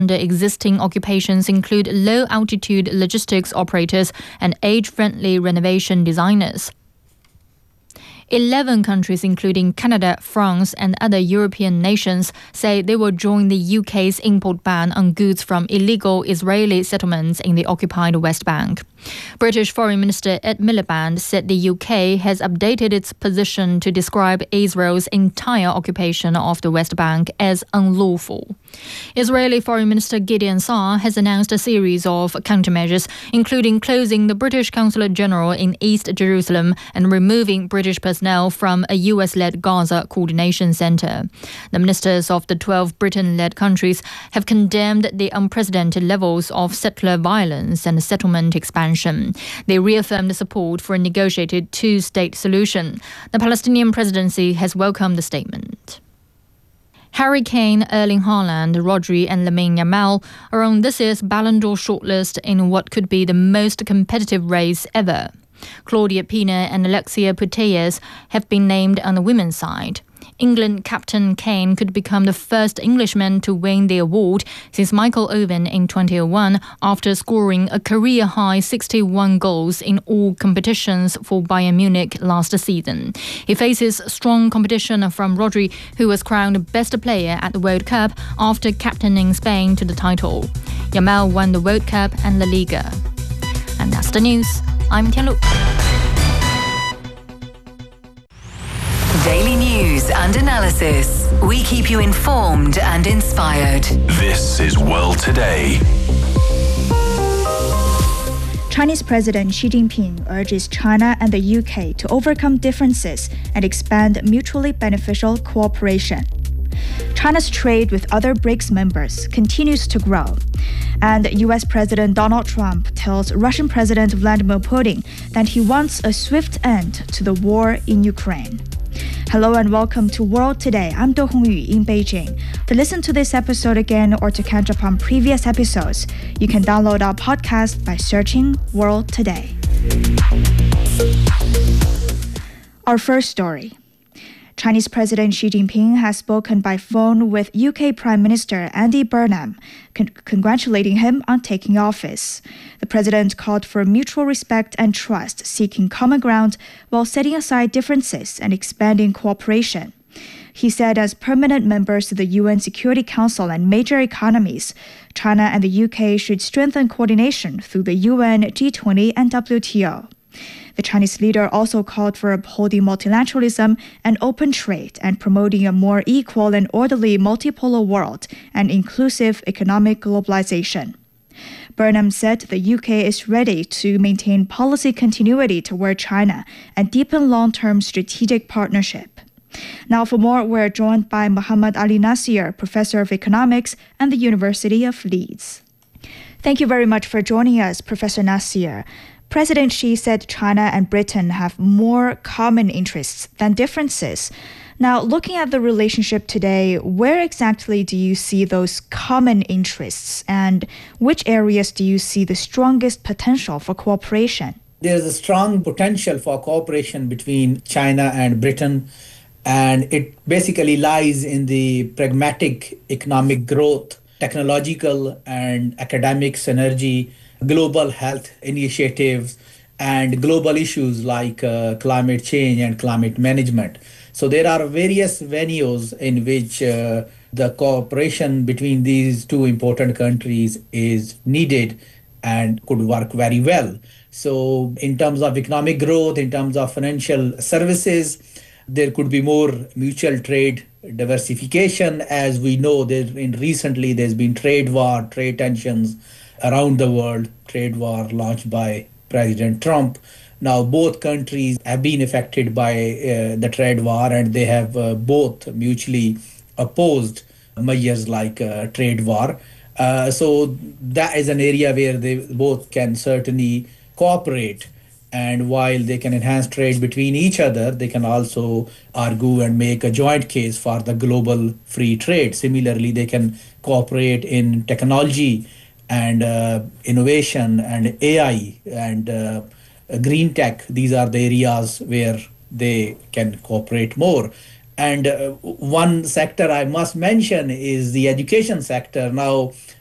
The existing occupations include low-altitude logistics operators and age-friendly renovation designers. 11 countries, including Canada, France, and other European nations, say they will join the UK's import ban on goods from illegal Israeli settlements in the occupied West Bank. British Foreign Minister Ed Miliband said the UK has updated its position to describe Israel's entire occupation of the West Bank as unlawful. Israeli Foreign Minister Gideon Saar has announced a series of countermeasures, including closing the British Consulate General in East Jerusalem and removing British personnel from a US-led Gaza coordination center. The ministers of the 12 Britain-led countries have condemned the unprecedented levels of settler violence and settlement expansion. They reaffirmed support for a negotiated two-state solution. The Palestinian presidency has welcomed the statement. Harry Kane, Erling Haaland, Rodri and Lamine Yamal are on this year's Ballon d'Or shortlist in what could be the most competitive race ever. Claudia Pina and Alexia Putellas have been named on the women's side. England captain Kane could become the first Englishman to win the award since Michael Owen in 2001 after scoring a career-high 61 goals in all competitions for Bayern Munich last season. He faces strong competition from Rodri, who was crowned best player at the World Cup after captaining Spain to the title. Yamal won the World Cup and La Liga. And that's the news. I'm Tianlu. Daily news and analysis. We keep you informed and inspired. This is World Today. Chinese President Xi Jinping urges China and the UK to overcome differences and expand mutually beneficial cooperation. China's trade with other BRICS members continues to grow. And US President Donald Trump tells Russian President Vladimir Putin that he wants a swift end to the war in Ukraine. Hello and welcome to World Today. I'm Do Hongyu in Beijing. To listen to this episode again or to catch up on previous episodes, you can download our podcast by searching World Today. Our first story. Chinese President Xi Jinping has spoken by phone with UK Prime Minister Andy Burnham, congratulating him on taking office. The president called for mutual respect and trust, seeking common ground while setting aside differences and expanding cooperation. He said as permanent members of the UN Security Council and major economies, China and the UK should strengthen coordination through the UN, G20 and WTO. The Chinese leader also called for upholding multilateralism and open trade and promoting a more equal and orderly multipolar world and inclusive economic globalization. Burnham said the UK is ready to maintain policy continuity toward China and deepen long-term strategic partnership. Now for more, we're joined by Muhammad Ali Nasir, Professor of Economics at the University of Leeds. Thank you very much for joining us, Professor Nasir. President Xi said China and Britain have more common interests than differences. Now, looking at the relationship today, where exactly do you see those common interests, and which areas do you see the strongest potential for cooperation? There's a strong potential for cooperation between China and Britain, and it basically lies in the pragmatic economic growth, technological and academic synergy, global health initiatives, and global issues like climate change and climate management. So there are various venues in which the cooperation between these two important countries is needed and could work very well. So in terms of economic growth, in terms of financial services, there could be more mutual trade diversification. As we know, recently there's been trade war, trade tensions around the world, trade war launched by President Trump. Now, both countries have been affected by the trade war, and they have both mutually opposed measures like trade war. So that is an area where they both can certainly cooperate. And while they can enhance trade between each other, they can also argue and make a joint case for the global free trade. Similarly, they can cooperate in technology and innovation and AI and green tech. These are the areas where they can cooperate more. And one sector I must mention is the education sector. Now,